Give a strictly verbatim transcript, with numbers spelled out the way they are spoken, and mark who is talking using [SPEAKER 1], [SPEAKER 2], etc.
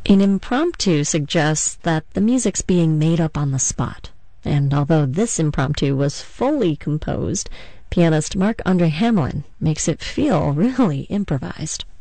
[SPEAKER 1] An impromptu suggests that the music's being made up on the spot. And although this impromptu was fully composed, pianist Marc-Andre Hamelin makes it feel really improvised.